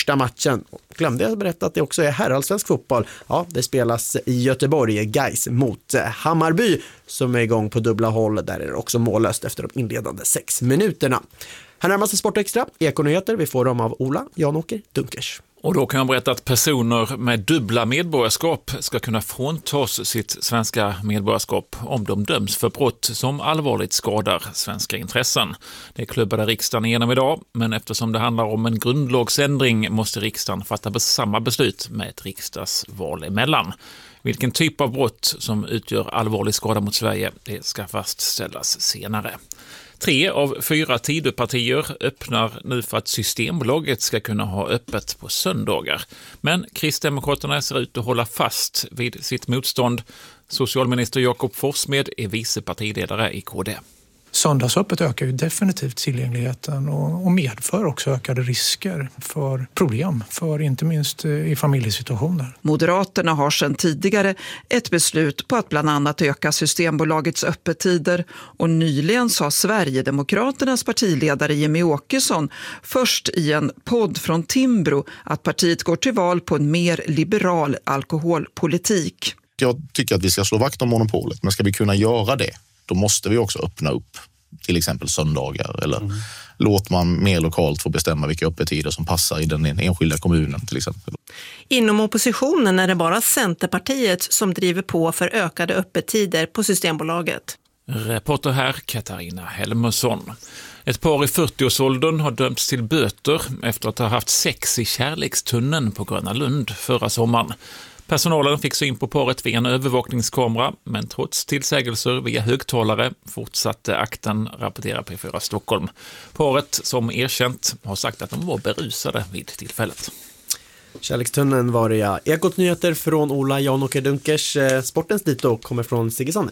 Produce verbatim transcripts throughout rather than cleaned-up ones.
första matchen. Glömde jag berätta att det också är herrallsvensk fotboll. Ja, det spelas i Göteborg, Gais mot Hammarby som är igång på dubbla håll. Där är det också mållöst efter de inledande sex minuterna. Här närmar sig Sportextra, Ekonyheter. Vi får dem av Ola Jan-Åker Dunkers. Och då kan jag berätta att personer med dubbla medborgarskap ska kunna fråntas sitt svenska medborgarskap om de döms för brott som allvarligt skadar svenska intressen. Det klubbade riksdagen igenom idag, men eftersom det handlar om en grundlagsändring måste riksdagen fatta samma beslut med ett riksdagsval emellan. Vilken typ av brott som utgör allvarlig skada mot Sverige, det ska fastställas senare. Tre av fyra Tidöpartier öppnar nu för att Systembolaget ska kunna ha öppet på söndagar. Men Kristdemokraterna ser ut att hålla fast vid sitt motstånd. Socialminister Jakob Forssmed är vice partiledare i K D. Söndagsöppet ökar ju definitivt tillgängligheten och, och medför också ökade risker för problem, för inte minst i familjesituationer. Moderaterna har sedan tidigare ett beslut på att bland annat öka Systembolagets öppettider och nyligen sa Sverigedemokraternas partiledare Jimmie Åkesson först i en podd från Timbro att partiet går till val på en mer liberal alkoholpolitik. Jag tycker att vi ska slå vakt om monopolet, men ska vi kunna göra det, då måste vi också öppna upp till exempel söndagar eller mm. låt man mer lokalt få bestämma vilka öppettider som passar i den enskilda kommunen till exempel. Inom oppositionen är det bara Centerpartiet som driver på för ökade öppettider på Systembolaget. Reporter här Katarina Helmersson. Ett par i fyrtioårsåldern har dömts till böter efter att ha haft sex i kärlekstunneln på Gröna Lund förra sommaren. Personalen fick syn på paret via en övervakningskamera, men trots tillsägelser via högtalare fortsatte akten, rapporterar P fyra Stockholm. Paret, som erkänt, har sagt att de var berusade vid tillfället. Kärlekstunneln var det, ja. Ekot nyheter från Ola Jan-Åker Dunkers. Sportens dito kommer från Sigge Sander.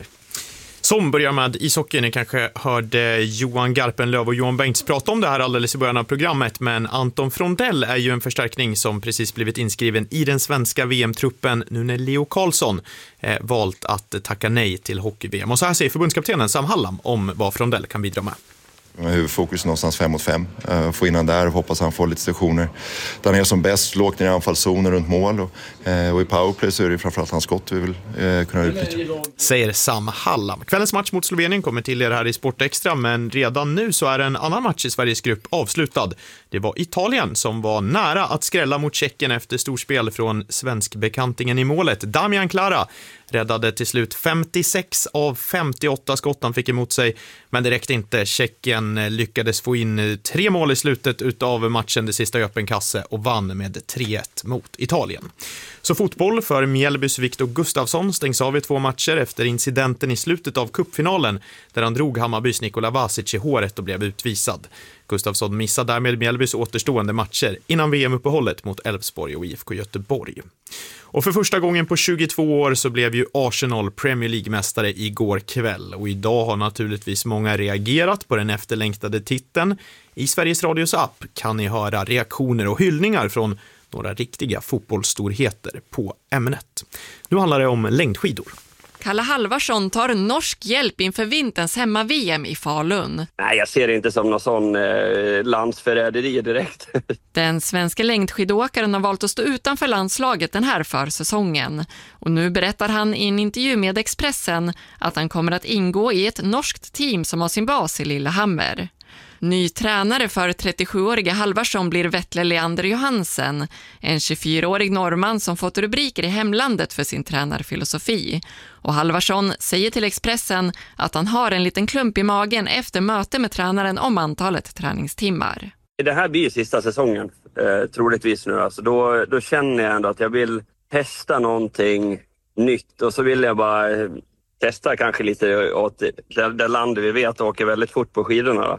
Som börjar med ishockey. Ni kanske hörde Johan Garpenlöv och Johan Bengts prata om det här alldeles i början av programmet, men Anton Frondell är ju en förstärkning som precis blivit inskriven i den svenska V M-truppen nu när Leo Karlsson eh, valt att tacka nej till hockey-V M. Och så här säger förbundskaptenen Sam Hallam om vad Frondell kan bidra med. Huvudfokus någonstans fem mot fem. Få in han där och hoppas han får lite stationer. Där han är som bäst, lågt ner i anfallszoner runt mål. Och, och i powerplay så är det framförallt hans skott vi vill eh, kunna utnyttja. Säger Sam Hallam. Kvällens match mot Slovenien kommer till er här i Sportextra, men redan nu så är en annan match i Sveriges grupp avslutad. Det var Italien som var nära att skrälla mot Tjeckien efter storspel från svenskbekantingen i målet. Damian Klara räddade till slut femtiosex av femtioåtta skott han fick emot sig, men det räckte inte. Tjeckien lyckades få in tre mål i slutet utav matchen, det sista i öppen kasse, och vann med tre ett mot Italien. Så fotboll för Mjällbys Viktor Gustafsson stängs av i två matcher efter incidenten i slutet av cupfinalen där han drog Hammarbys Nikola Vasic i håret och blev utvisad. Gustafsson missade därmed Mjällbys återstående matcher innan V M-uppehållet mot Elfsborg och I F K Göteborg. Och för första gången på tjugotvå år så blev ju Arsenal Premier League-mästare igår kväll. Och idag har naturligtvis många reagerat på den efterlängtade titeln. I Sveriges Radios app kan ni höra reaktioner och hyllningar från några riktiga fotbollsstorheter på ämnet. Nu handlar det om längdskidor. Kalle Halvarsson tar norsk hjälp inför vinterns hemma-V M i Falun. Nej, jag ser det inte som någon sån eh, landsförräderi direkt. Den svenska längdskidåkaren har valt att stå utanför landslaget den här försäsongen. Och nu berättar han i en intervju med Expressen att han kommer att ingå i ett norskt team som har sin bas i Lillehammer. Ny tränare för trettiosjuåriga Halvarsson blir Vettle Leander Johansen, en tjugofyraårig norrman som fått rubriker i hemlandet för sin tränarfilosofi. Och Halvarsson säger till Expressen att han har en liten klump i magen efter möte med tränaren om antalet träningstimmar. Det här blir sista säsongen, eh, troligtvis nu. Alltså då, då känner jag ändå att jag vill testa någonting nytt, och så vill jag bara eh, testa kanske lite åt det, det land vi vet åker väldigt fort på skidorna då.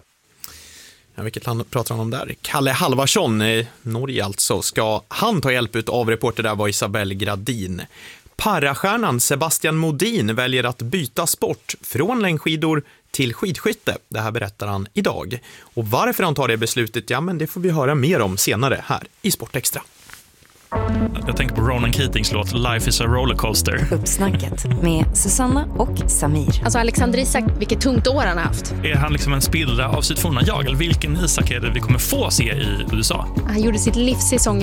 Ja, vilket land pratar han om där? Kalle Halvarsson, i Norge alltså. Ska han ta hjälp av reporter där var Isabelle Gradin. Parastjärnan Sebastian Modin väljer att byta sport från längdskidor till skidskytte. Det här berättar han idag. Och varför han tar det beslutet, ja men det får vi höra mer om senare här i Sportextra. Jag tänker på Ronan Keatings låt Life is a rollercoaster. Uppsnacket med Susanna och Samir. Alltså Alexander Isak, vilket tungt år han har haft. Är han liksom en spillra av sitt forna jag? Eller vilken Isak är det vi kommer få se i U S A? Han gjorde sitt livssäsong